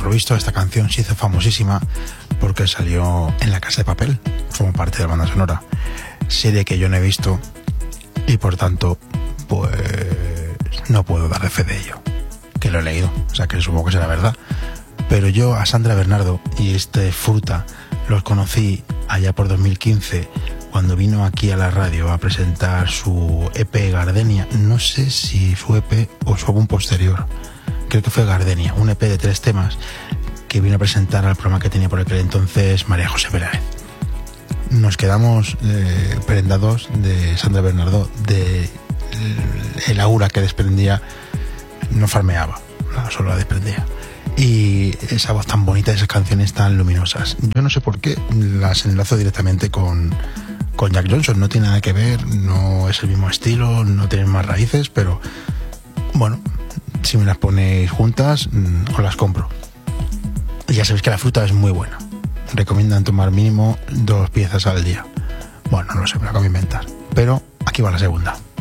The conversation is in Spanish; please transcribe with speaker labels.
Speaker 1: por lo visto esta canción se hizo famosísima porque salió en La Casa de Papel, como parte de la banda sonora, serie que yo no he visto y por tanto pues no puedo darle fe de ello, que lo he leído, o sea que supongo que será verdad. Pero yo a Sandra Bernardo y Fruta los conocí allá por 2015 cuando vino aquí a la radio a presentar su EP Gardenia. No sé si su EP o su álbum posterior, creo que fue Gardenia, un EP de 3 temas que vino a presentar al programa que tenía por aquel entonces María José Pérez. Nos quedamos prendados de Sandra Bernardo, de el aura que desprendía. No farmeaba, solo la desprendía. Y esa voz tan bonita, esas canciones tan luminosas. Yo no sé por qué las enlazo directamente con Jack Johnson. No tiene nada que ver, no es el mismo estilo, no tienen más raíces, pero bueno, si me las ponéis juntas, os las compro. Y ya sabéis que la fruta es muy buena. Recomiendan tomar mínimo 2 piezas al día. Bueno, no lo sé, me lo acabo de inventar. Pero aquí va la segunda.